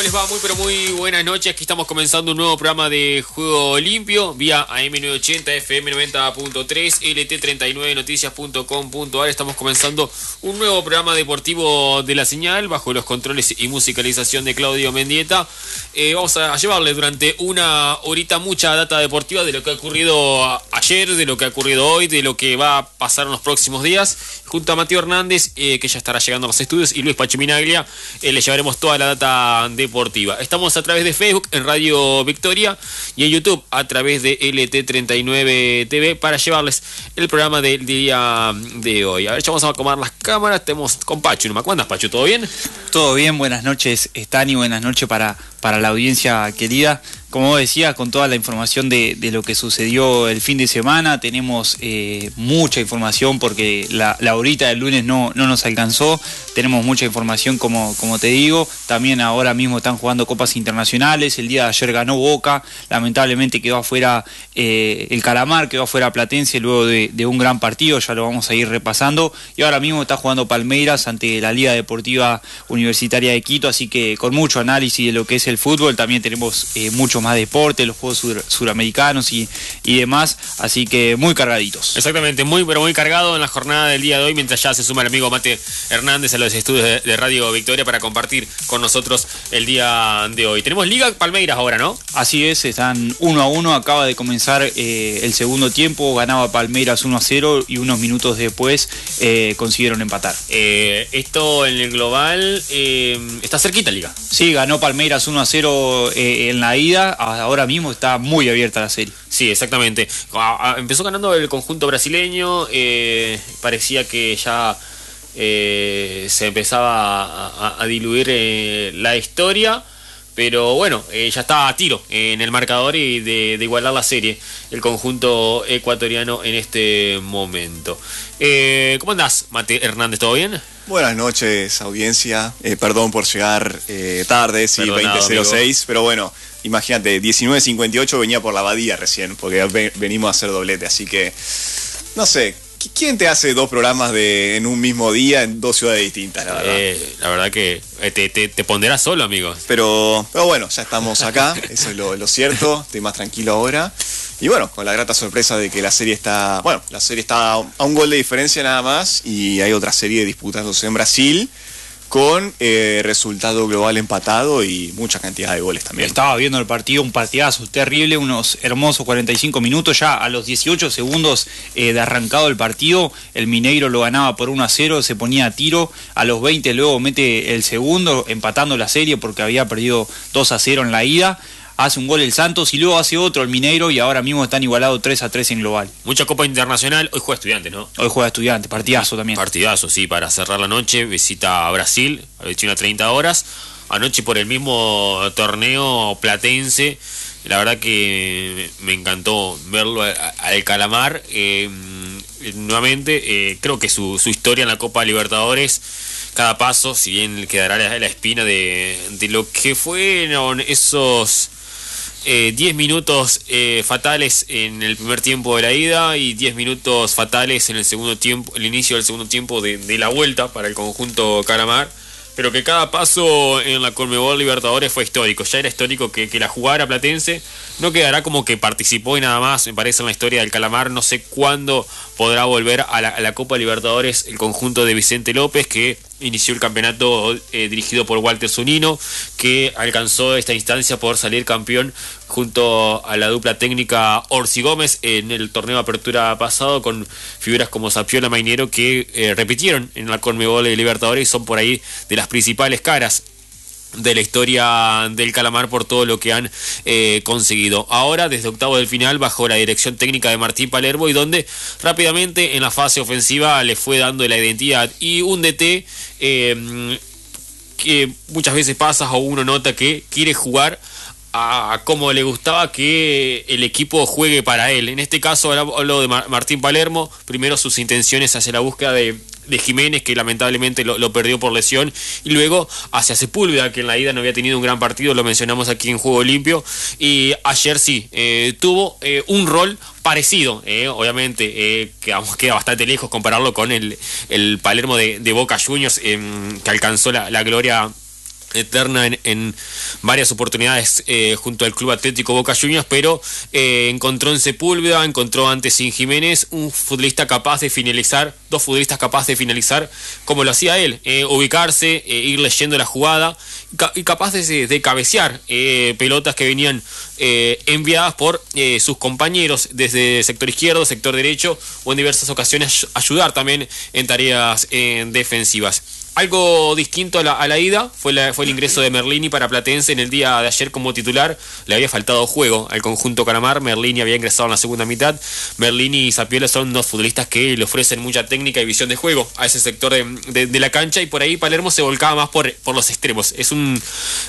Les va muy pero muy buenas noches. Aquí estamos comenzando un nuevo programa de Juego Limpio vía AM980, FM90.3, LT39noticias.com.ar. Estamos comenzando un nuevo programa deportivo de La Señal bajo los controles y musicalización de Claudio Mendieta. Vamos a llevarles durante una horita mucha data deportiva de lo que ha ocurrido ayer, de lo que ha ocurrido hoy, de lo que va a pasar en los próximos días. Junto a Mateo Hernández, que ya estará llegando a los estudios, y Luis Pachiminaglia, le llevaremos toda la data deportiva. Estamos a través de Facebook en Radio Victoria y en YouTube a través de LT39 TV para llevarles el programa del día de hoy. A ver, ya vamos a acomodar las cámaras. Tenemos con Pachu. ¿No me acuerdas, Pachu? ¿Todo bien? Todo bien, buenas noches, Stani, buenas noches para la audiencia querida. Como vos decías, con toda la información de lo que sucedió el fin de semana, tenemos mucha información porque la horita del lunes no nos alcanzó. Tenemos mucha información, como te digo. También ahora mismo están jugando copas internacionales. El día de ayer ganó Boca, lamentablemente quedó afuera el Calamar, quedó afuera Platense luego de un gran partido, ya lo vamos a ir repasando. Y ahora mismo está jugando Palmeiras ante la Liga Deportiva Universitaria de Quito, así que con mucho análisis de lo que es el fútbol. También tenemos mucho más deporte, los juegos suramericanos y demás, así que muy cargaditos. Exactamente, muy pero muy cargado en la jornada del día de hoy, mientras ya se suma el amigo Mate Hernández a los estudios de Radio Victoria para compartir con nosotros el día de hoy. Tenemos Liga Palmeiras ahora, ¿no? Así es, están 1-1, acaba de comenzar el segundo tiempo, ganaba Palmeiras 1-0 y unos minutos después consiguieron empatar. Esto en el global está cerquita Liga. Sí, ganó Palmeiras 1-0 en la ida. Ahora mismo está muy abierta la serie. Sí, exactamente. Empezó ganando el conjunto brasileño, parecía que ya se empezaba a diluir la historia, pero bueno, ya está a tiro en el marcador y de igualar la serie el conjunto ecuatoriano en este momento. ¿Cómo andás, Mate Hernández? ¿Todo bien? Buenas noches, audiencia. Perdón por llegar tarde, sí, 20:06, pero bueno, imagínate, 19:58 venía por la Abadía recién, porque venimos a hacer doblete, así que, no sé, ¿quién te hace dos programas en un mismo día en dos ciudades distintas, la verdad? La verdad que te ponderás solo, amigo. Pero bueno, ya estamos acá, eso es lo cierto, estoy más tranquilo ahora. Y bueno, con la grata sorpresa de que la serie está a un gol de diferencia nada más, y hay otra serie disputándose en Brasil con resultado global empatado y mucha cantidad de goles también. Estaba viendo el partido, un partidazo terrible, unos hermosos 45 minutos, ya a los 18 segundos de arrancado el partido, el Mineiro lo ganaba por 1-0, se ponía a tiro, a los 20 luego mete el segundo, empatando la serie porque había perdido 2-0 en la ida. Hace un gol el Santos y luego hace otro el Mineiro, y ahora mismo están igualados 3-3 en global. Mucha Copa Internacional. Hoy juega Estudiantes, ¿no? Hoy juega Estudiantes, partidazo también. Partidazo, sí, para cerrar la noche. Visita a Brasil, a 30 horas. Anoche por el mismo torneo platense. La verdad que me encantó verlo al Calamar. Nuevamente, creo que su historia en la Copa Libertadores, cada paso, si bien quedará la espina de lo que fueron esos 10 minutos fatales en el primer tiempo de la ida y 10 minutos fatales en el segundo tiempo, el inicio del segundo tiempo de la vuelta para el conjunto Calamar, pero que cada paso en la Conmebol Libertadores fue histórico. Ya era histórico que la jugara Platense. No quedará como que participó y nada más, me parece, en la historia del Calamar. No sé cuándo podrá volver a la Copa Libertadores el conjunto de Vicente López, que inició el campeonato dirigido por Walter Zunino, que alcanzó esta instancia por salir campeón junto a la dupla técnica Orsi Gómez en el torneo de apertura pasado, con figuras como Sapiola, Mainero, que repitieron en la Conmebol de Libertadores y son por ahí de las principales caras de la historia del Calamar por todo lo que han conseguido. Ahora, desde octavos del final, bajo la dirección técnica de Martín Palermo, y donde rápidamente en la fase ofensiva le fue dando la identidad, y un DT que muchas veces pasa o uno nota que quiere jugar a como le gustaba que el equipo juegue para él. En este caso hablo de Martín Palermo. Primero sus intenciones hacia la búsqueda de Jiménez, que lamentablemente lo perdió por lesión, y luego hacia Sepúlveda, que en la ida no había tenido un gran partido, lo mencionamos aquí en Juego Limpio, y ayer sí, tuvo un rol parecido, obviamente queda bastante lejos compararlo con el Palermo de Boca Juniors, que alcanzó la gloria eterna en varias oportunidades junto al Club Atlético Boca Juniors, pero encontró en Sepúlveda, encontró ante Sin Jiménez un futbolista capaz de finalizar, dos futbolistas capaces de finalizar como lo hacía él, ubicarse, ir leyendo la jugada y capaz de cabecear pelotas que venían enviadas por sus compañeros desde sector izquierdo, sector derecho, o en diversas ocasiones ayudar también en tareas defensivas. Algo distinto a la ida fue el ingreso de Merlini para Platense en el día de ayer como titular. Le había faltado juego al conjunto Calamar. Merlini había ingresado en la segunda mitad. Merlini y Zapiola son dos futbolistas que le ofrecen mucha técnica y visión de juego a ese sector de la cancha, y por ahí Palermo se volcaba más por los extremos. Es un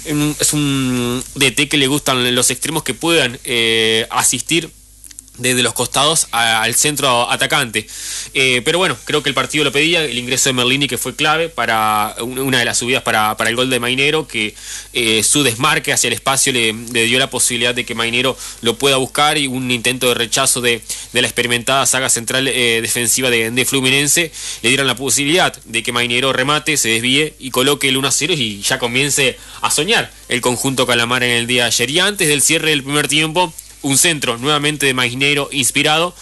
DT que le gustan los extremos que puedan asistir desde los costados al centro atacante. Pero bueno, creo que el partido lo pedía, el ingreso de Merlini, que fue clave para una de las subidas para el gol de Mainero, que su desmarque hacia el espacio le dio la posibilidad de que Mainero lo pueda buscar, y un intento de rechazo de la experimentada saga central defensiva de Fluminense le dieron la posibilidad de que Mainero remate, se desvíe y coloque el 1-0 y ya comience a soñar el conjunto Calamar en el día de ayer. Y antes del cierre del primer tiempo, un centro nuevamente de Mainero inspirado,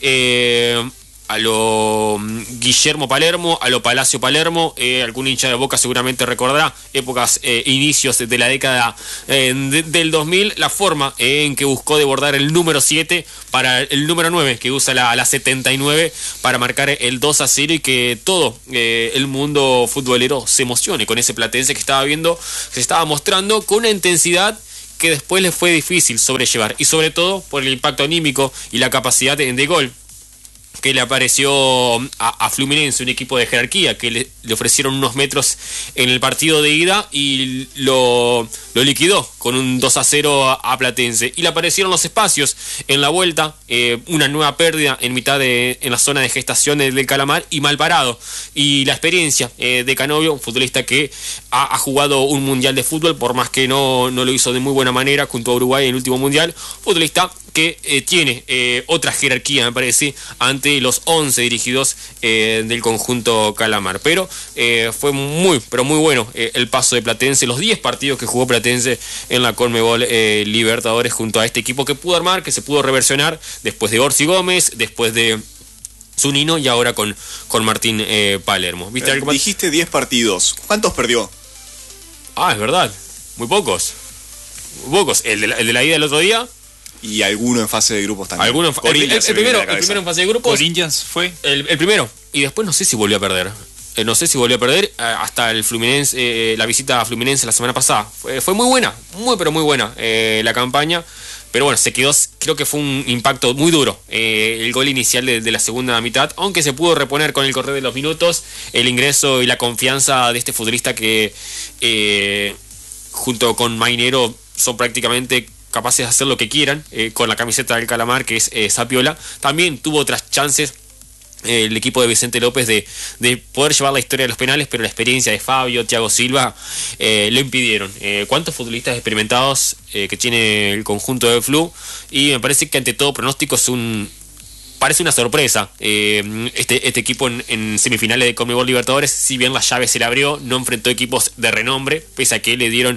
a lo Guillermo Palermo, a lo Palacio Palermo. Algún hincha de Boca seguramente recordará épocas, inicios de la década del 2000, la forma en que buscó desbordar el número 7 para el número 9, que usa la 79 para marcar el 2-0, y que todo el mundo futbolero se emocione con ese Platense que estaba viendo, que se estaba mostrando con una intensidad que después le fue difícil sobrellevar, y sobre todo por el impacto anímico y la capacidad de gol que le apareció a Fluminense, un equipo de jerarquía que le ofrecieron unos metros en el partido de ida y lo liquidó con un 2-0 a Platense. Y le aparecieron los espacios en la vuelta, una nueva pérdida en la zona de gestación del Calamar, y mal parado. Y la experiencia de Canovio, un futbolista que ha jugado un mundial de fútbol, por más que no lo hizo de muy buena manera junto a Uruguay en el último mundial, futbolista que tiene otra jerarquía, me parece, ante los 11 dirigidos del conjunto Calamar. Pero fue muy bueno el paso de Platense, los 10 partidos que jugó Platense en la Conmebol Libertadores junto a este equipo que pudo armar, que se pudo reversionar después de Orsi Gómez, después de Zunino y ahora con Martín Palermo. ¿Viste? Dijiste 10 partidos. ¿Cuántos perdió? Es verdad, muy pocos. El de la ida del otro día. Y alguno en fase de grupos también. El primero en fase de grupos. Corinthians fue El primero. Y después no sé si volvió a perder. Hasta el Fluminense, la visita a Fluminense la semana pasada. Fue muy buena, muy buena la campaña. Pero bueno, se quedó, creo que fue un impacto muy duro el gol inicial de la segunda mitad, aunque se pudo reponer con el correr de los minutos, el ingreso y la confianza de este futbolista que junto con Mainero son prácticamente capaces de hacer lo que quieran con la camiseta del Calamar, que es Zapiola. También tuvo otras chances el equipo de Vicente López de poder llevar la historia de los penales, pero la experiencia de Fabio, Thiago Silva lo impidieron. ¿Cuántos futbolistas experimentados que tiene el conjunto de Flu? Y me parece que ante todo pronóstico parece una sorpresa este equipo en semifinales de Conmebol Libertadores. Si bien la llave se le abrió, no enfrentó equipos de renombre, pese a que le dieron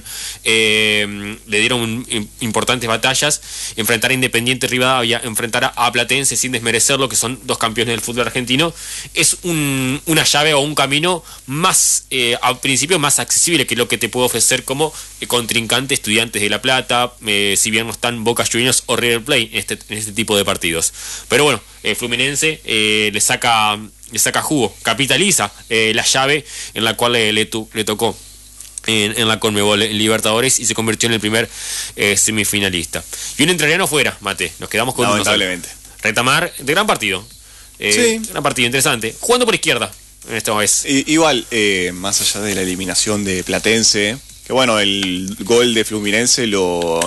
importantes batallas. Enfrentar a Independiente Rivadavia, enfrentar a Platense sin desmerecerlo, que son dos campeones del fútbol argentino, es una llave o un camino más, al principio más accesible que lo que te puede ofrecer como contrincante Estudiantes de La Plata, si bien no están Boca Juniors o River Plate en este tipo de partidos. Pero bueno, Fluminense le saca jugo, capitaliza la llave en la cual le tocó en la Conmebol Libertadores y se convirtió en el primer semifinalista. Y un entrerriano fuera, Mate, nos quedamos con lamentablemente. Retamar, de gran partido. Sí. Gran partido, interesante. Jugando por izquierda en esta vez. Igual, más allá de la eliminación de Platense, que bueno, el gol de Fluminense lo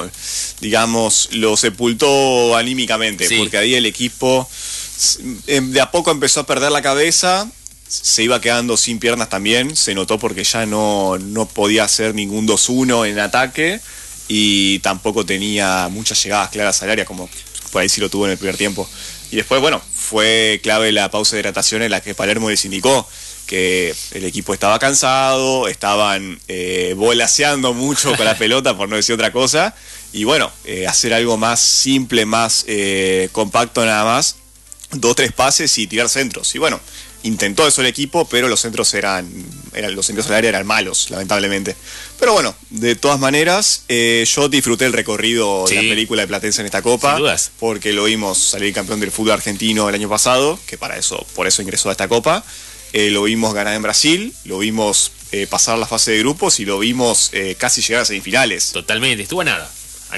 sepultó anímicamente, sí. Porque ahí el equipo de a poco empezó a perder la cabeza, se iba quedando sin piernas también, se notó porque ya no podía hacer ningún 2-1 en ataque y tampoco tenía muchas llegadas claras al área, como por ahí sí lo tuvo en el primer tiempo. Y después, bueno, fue clave la pausa de hidratación en la que Palermo les indicó: que el equipo estaba cansado, estaban volaseando mucho con la pelota, por no decir otra cosa, y bueno, hacer algo más simple, más compacto nada más, 2-3 pases y tirar centros. Y bueno, intentó eso el equipo, pero los centros los envíos al área eran malos, lamentablemente. Pero bueno, de todas maneras, yo disfruté el recorrido de la película de Platense en esta Copa, sin dudas, porque lo vimos salir campeón del fútbol argentino el año pasado, que por eso ingresó a esta Copa. Lo vimos ganar en Brasil, lo vimos pasar la fase de grupos y lo vimos casi llegar a semifinales. Totalmente, estuvo a nada.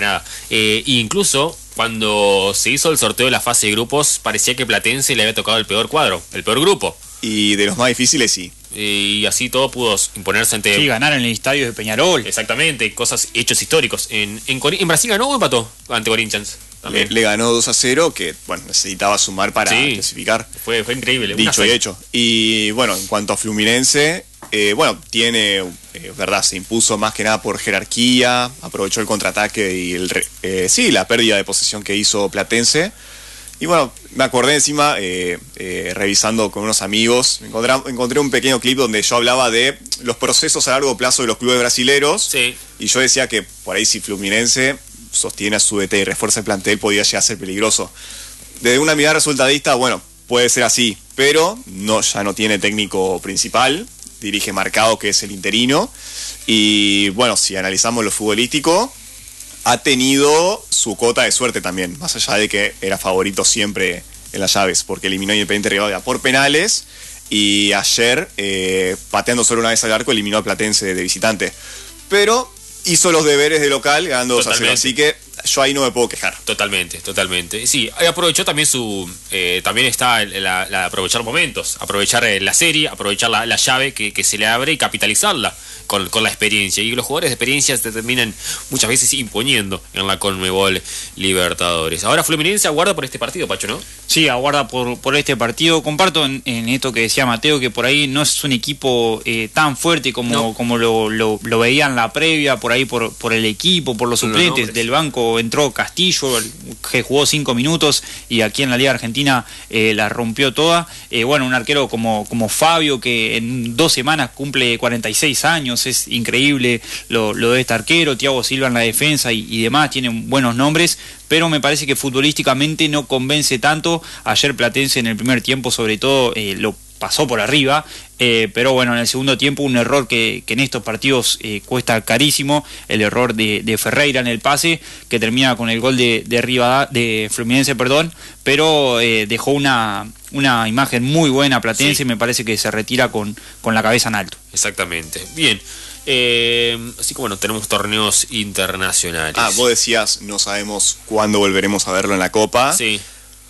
Incluso cuando se hizo el sorteo de la fase de grupos, parecía que Platense le había tocado el peor cuadro, el peor grupo. Y de los más difíciles, sí. Y así todo pudo imponerse ante... Sí, ganar en el estadio de Peñarol. Exactamente, hechos históricos. ¿En Brasil ganó o empató ante Corinthians? Le ganó 2-0, que bueno, necesitaba sumar para clasificar. Fue increíble. Dicho y hecho. Y bueno, en cuanto a Fluminense, tiene, verdad, se impuso más que nada por jerarquía, aprovechó el contraataque y la pérdida de posesión que hizo Platense. Y bueno, me acordé encima, revisando con unos amigos, encontré un pequeño clip donde yo hablaba de los procesos a largo plazo de los clubes brasileros. Sí. Y yo decía que por ahí si Fluminense sostiene a su DT y refuerza el plantel, podría llegar a ser peligroso. Desde una mirada resultadista, bueno, puede ser así, pero ya no tiene técnico principal, dirige Marcado, que es el interino. Y bueno, si analizamos lo futbolístico, ha tenido su cuota de suerte también, más allá de que era favorito siempre en las llaves, porque eliminó a Independiente Rivadavia por penales y ayer, pateando solo una vez al arco, eliminó a Platense de visitante. Pero hizo los deberes de local ganando 2-0, así que yo ahí no me puedo quejar. Totalmente. Sí, aprovechó también también está aprovechar momentos, aprovechar la serie, aprovechar la llave que se le abre y capitalizarla con la experiencia. Y los jugadores de experiencia se terminan muchas veces imponiendo en la Conmebol Libertadores. Ahora Fluminense aguarda por este partido, Pacho, ¿no? Sí, aguarda por este partido. Comparto en esto que decía Mateo, que por ahí no es un equipo tan fuerte como lo veía en la previa, por ahí por el equipo, por los suplentes. Del banco entró Castillo, que jugó 5 minutos y aquí en la Liga Argentina la rompió toda. Un arquero como Fabio, que en 2 semanas cumple 46 años, es increíble lo de este arquero. Thiago Silva en la defensa y demás, tienen buenos nombres, pero me parece que futbolísticamente no convence tanto. Ayer Platense en el primer tiempo sobre todo lo pasó por arriba, pero bueno, en el segundo tiempo un error que en estos partidos cuesta carísimo, el error de Ferreira en el pase, que termina con el gol de Fluminense, pero dejó una imagen muy buena Platense. Sí. Me parece que se retira con la cabeza en alto. Exactamente, bien. Así que bueno, tenemos torneos internacionales. Vos decías, no sabemos cuándo volveremos a verlo en la Copa. Sí.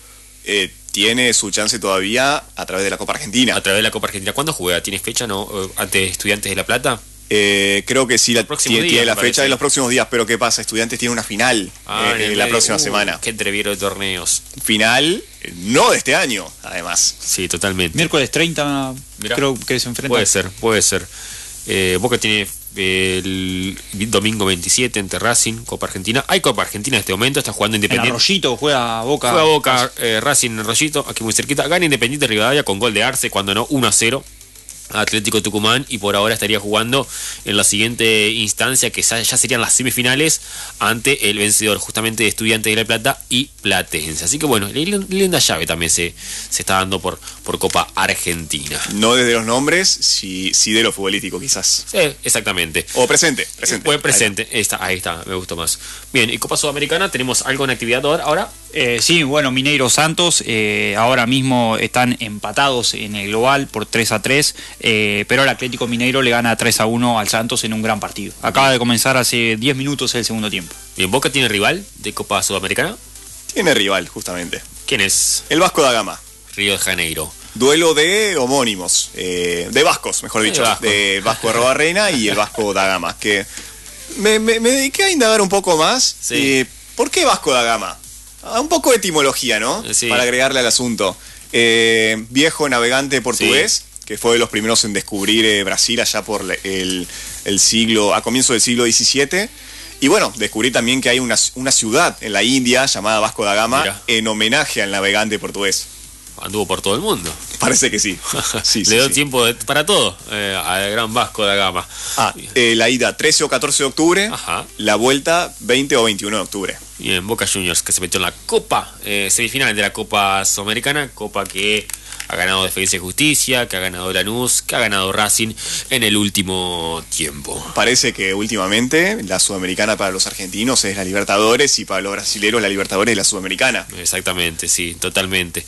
Tiene su chance todavía a través de la Copa Argentina. A través de la Copa Argentina. ¿Cuándo juega? ¿Tiene fecha, no? ¿Ante Estudiantes de La Plata? Creo que sí, tiene la fecha de los próximos días, pero ¿qué pasa? Estudiantes tiene una final la próxima semana. Qué entreviero de torneos. Final, no de este año, además. Sí, totalmente. Miércoles 30, mirá, creo que se enfrenta. Puede ser. Boca tiene el domingo 27 ante Racing, Copa Argentina. Hay Copa Argentina en este momento, está jugando Independiente. En Arroyito juega Boca. Racing en Arroyito, aquí muy cerquita. Gana Independiente Rivadavia con gol de Arce, cuando no, 1-0. Atlético Tucumán, y por ahora estaría jugando en la siguiente instancia, que ya serían las semifinales, ante el vencedor justamente de Estudiantes de La Plata y Platense. Así que bueno, linda llave también se está dando por Copa Argentina. No desde los nombres, sí de lo futbolístico quizás. Sí, exactamente. O presente. Presente, ahí está, me gustó más. Bien, y Copa Sudamericana, ¿tenemos algo en actividad ahora? Sí, bueno, Mineiro Santos ahora mismo están empatados en el global por 3-3, pero el Atlético Mineiro le gana 3-1 al Santos en un gran partido. Acaba de comenzar hace 10 minutos el segundo tiempo. Bien, ¿Boca tiene rival de Copa Sudamericana? Tiene rival, justamente. ¿Quién es? El Vasco da Gama. Río de Janeiro. Duelo de homónimos, de vascos, mejor dicho. De Vasco de Robarrena y el Vasco da Gama. Que me dediqué a indagar un poco más. Sí. ¿Por qué Vasco da Gama? Un poco de etimología, ¿no? Sí. Para agregarle al asunto. Viejo navegante portugués, sí, que fue de los primeros en descubrir Brasil allá por el siglo, a comienzo del siglo XVII. Y bueno, descubrí también que hay una ciudad en la India llamada Vasco da Gama. Mira, en homenaje al navegante portugués. anduvo por todo el mundo. Parece que sí. Sí, Le dio tiempo para todo al gran Vasco da Gama. La ida 13 o 14 de octubre, Ajá. La vuelta 20 o 21 de octubre. Y en Boca Juniors, que se metió en la Copa, semifinal de la Copa Sudamericana, Copa que ha ganado Defensa y Justicia, que ha ganado Lanús, que ha ganado Racing en el último tiempo. Parece que últimamente la Sudamericana para los argentinos es la Libertadores y para los brasileros la Libertadores es la Sudamericana. Exactamente, sí, totalmente.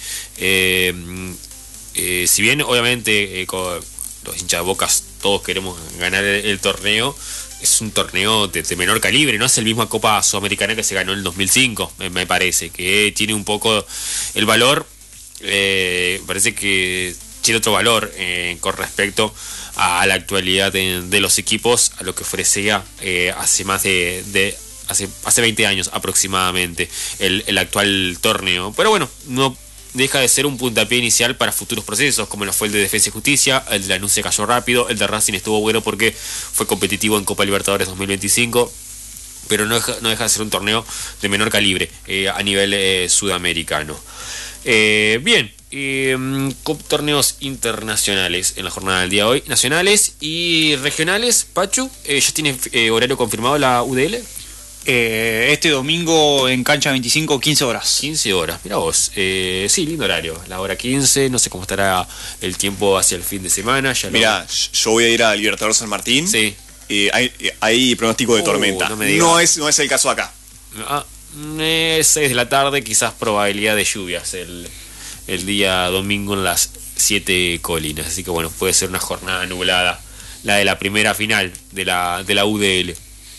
Si bien obviamente con los hinchas de Bocas todos queremos ganar el torneo, es un torneo de menor calibre, no es el misma Copa Sudamericana que se ganó en el 2005, me parece, que tiene un poco el valor, parece que tiene otro valor con respecto a la actualidad de los equipos, a lo que ofrecía hace más hace 20 años aproximadamente el actual torneo. Pero bueno, no deja de ser un puntapié inicial para futuros procesos, como lo fue el de Defensa y Justicia. El de Lanús se cayó rápido, el de Racing estuvo bueno porque fue competitivo en Copa Libertadores 2025, pero no deja de ser un torneo de menor calibre a nivel sudamericano. Bien, torneos internacionales en la jornada del día de hoy, nacionales y regionales. Pachu, ¿ya tiene horario confirmado la UDL? Este domingo en cancha 25, 15 horas. 15 horas, mira vos. Sí, lindo horario. La hora 15, no sé cómo estará el tiempo hacia el fin de semana. Mira, yo voy a ir a Libertador San Martín. Sí. Hay pronóstico de tormenta. No es el caso acá. 6 de la tarde, quizás probabilidad de lluvias el día domingo en las 7 colinas. Así que bueno, puede ser una jornada nublada, la de la primera final de la UDL.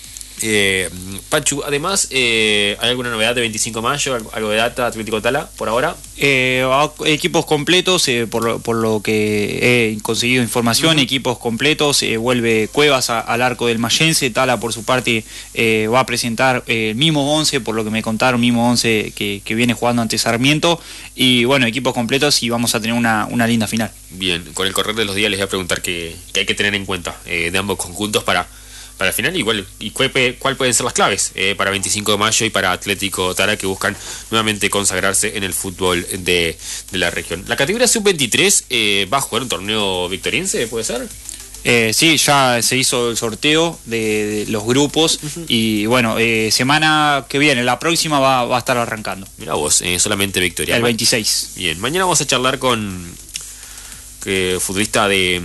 Pachu, además, ¿hay alguna novedad de 25 de mayo? ¿Algo de data Atlético Tala por ahora? Equipos completos, por lo que he conseguido información, equipos completos. Vuelve Cuevas al arco del Mayense. Tala, por su parte, va a presentar el mismo 11, por lo que me contaron, mismo 11 que viene jugando ante Sarmiento. Y bueno, equipos completos y vamos a tener una linda final. Bien, con el correr de los días les voy a preguntar qué hay que tener en cuenta de ambos conjuntos para el final, igual, y cuál pueden ser las claves para 25 de mayo y para Atlético Tara, que buscan nuevamente consagrarse en el fútbol de la región. La categoría sub-23 va a jugar un torneo victoriense, ¿puede ser? Sí, ya se hizo el sorteo de los grupos y bueno, semana que viene, la próxima va a estar arrancando. Mirá vos, solamente victoria. El 26. Bien, mañana vamos a charlar con futbolista de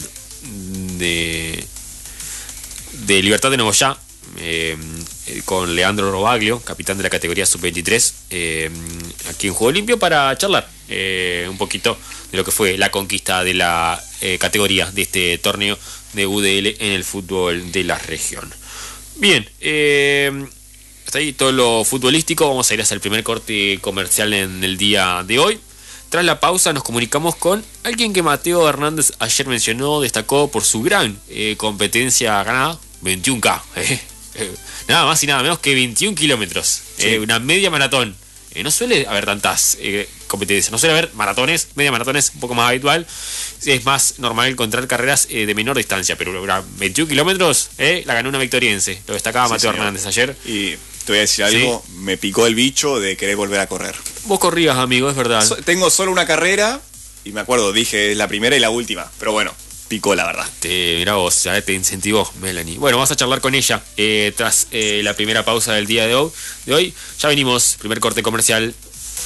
Libertad de Nogoyá, con Leandro Robaglio, capitán de la categoría sub-23, aquí en Juego Limpio, para charlar un poquito de lo que fue la conquista de la categoría de este torneo de UDL en el fútbol de la región. Bien, hasta ahí todo lo futbolístico. Vamos a ir hasta el primer corte comercial en el día de hoy. Tras la pausa nos comunicamos con alguien que Mateo Hernández ayer mencionó, destacó por su gran competencia ganada, 21K, nada más y nada menos que 21 kilómetros, sí. Una media maratón. No suele haber tantas competencias, no suele haber maratones, media maratones un poco más habitual, es más normal encontrar carreras de menor distancia, pero 21 kilómetros la ganó una victoriense, lo destacaba Mateo Hernández ayer. Y te voy a decir algo, me picó el bicho de querer volver a correr. Vos corrías, amigo, es verdad. Tengo solo una carrera y me acuerdo, dije la primera y la última, pero bueno, picó la verdad. Mirá vos, ya te incentivó Melanie. Bueno, vamos a charlar con ella tras la primera pausa del día de hoy. Ya venimos, primer corte comercial.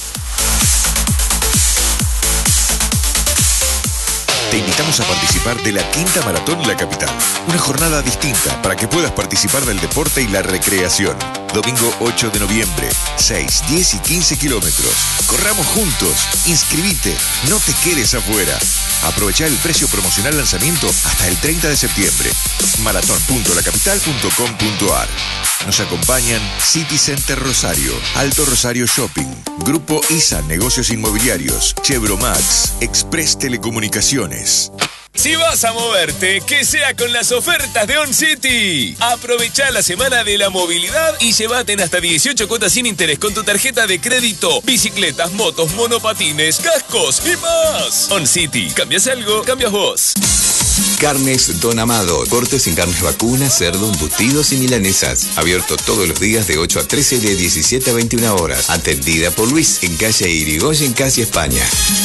Te invitamos a participar de la Quinta Maratón La Capital. Una jornada distinta para que puedas participar del deporte y la recreación. Domingo 8 de noviembre, 6, 10 y 15 kilómetros. Corramos juntos. Inscribite. No te quedes afuera. Aprovechá el precio promocional lanzamiento hasta el 30 de septiembre. maratón.lacapital.com.ar. Nos acompañan City Center Rosario, Alto Rosario Shopping, Grupo ISA Negocios Inmobiliarios, Chevromax, Express Telecomunicaciones. Si vas a moverte, que sea con las ofertas de On City. Aprovecha la semana de la movilidad y llévate en hasta 18 cuotas sin interés con tu tarjeta de crédito, bicicletas, motos, monopatines, cascos y más. On City, ¿cambias algo? Cambias vos. Carnes Don Amado. Cortes en carnes vacunas, cerdo, embutidos y milanesas. Abierto todos los días de 8 a 13 de 17 a 21 horas. Atendida por Luis en calle Irigoyen, casi España.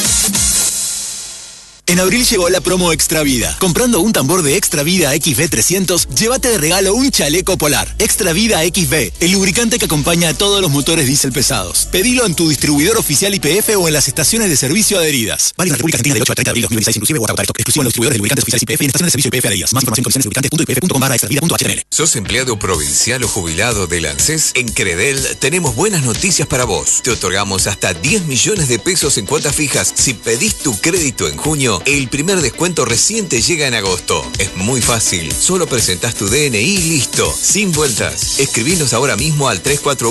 En abril llegó la promo Extra Vida. Comprando un tambor de Extra Vida XV300, llévate de regalo un chaleco polar. Extra Vida XV, el lubricante que acompaña a todos los motores diésel pesados. Pedilo en tu distribuidor oficial YPF o en las estaciones de servicio adheridas. Válido en la República Argentina del 8 al 30 de abril de 2016 inclusive o hasta agotar stock. Exclusivo en los distribuidores de lubricantes oficiales YPF y en estaciones de servicio YPF adheridas. Más información en condicioneslubricantes.ypf.com/extravida.html. ¿Sos empleado provincial o jubilado del ANSES? En Credel tenemos buenas noticias para vos. Te otorgamos hasta 10 millones de pesos en cuotas fijas. Si pedís tu crédito en junio, el primer descuento recién te llega en agosto. Es muy fácil. Solo presentás tu DNI y listo. Sin vueltas. Escribinos ahora mismo al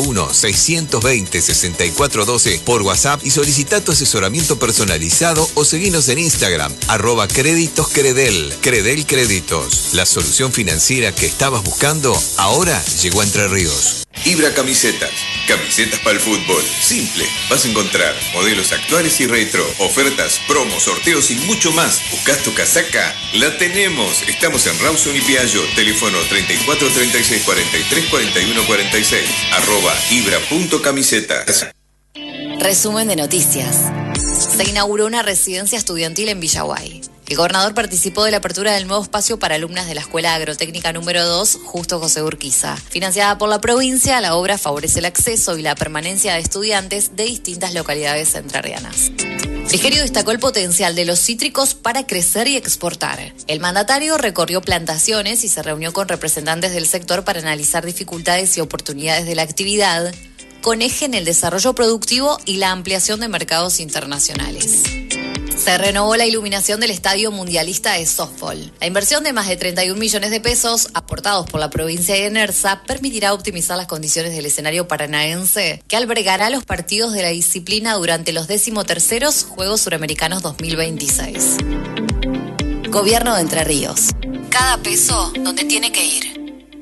341-620-6412 por WhatsApp y solicitá tu asesoramiento personalizado o seguinos en Instagram, @créditoscredel. Credel Créditos. La solución financiera que estabas buscando ahora llegó a Entre Ríos. Ibra Camisetas. Camisetas para el fútbol. Simple. Vas a encontrar modelos actuales y retro, ofertas, promos, sorteos y mucho más. ¿Buscas tu casaca? La tenemos. Estamos en Rawson y Piaggio. Teléfono 34 36 43 41 46. @ibra.camisetas. Resumen de noticias. Se inauguró una residencia estudiantil en Villaguay. El gobernador participó de la apertura del nuevo espacio para alumnas de la Escuela Agrotécnica número 2, Justo José Urquiza. Financiada por la provincia, la obra favorece el acceso y la permanencia de estudiantes de distintas localidades entrerrianas. Frigerio destacó el potencial de los cítricos para crecer y exportar. El mandatario recorrió plantaciones y se reunió con representantes del sector para analizar dificultades y oportunidades de la actividad, con eje en el desarrollo productivo y la ampliación de mercados internacionales. Se renovó la iluminación del Estadio Mundialista de Softball. La inversión de más de 31 millones de pesos, aportados por la provincia de ENERSA, permitirá optimizar las condiciones del escenario paranaense, que albergará los partidos de la disciplina durante los 13º Juegos Suramericanos 2026. Gobierno de Entre Ríos. Cada peso donde tiene que ir.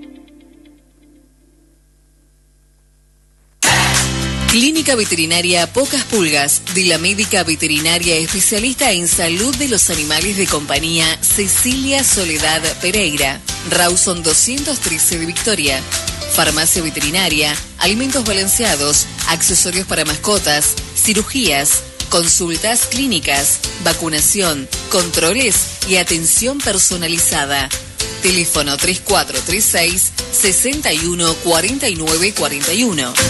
Clínica Veterinaria Pocas Pulgas, de la médica veterinaria especialista en salud de los animales de compañía Cecilia Soledad Pereira, Rawson 213 de Victoria. Farmacia veterinaria, alimentos balanceados, accesorios para mascotas, cirugías, consultas clínicas, vacunación, controles y atención personalizada. Teléfono 3436 61 49 41.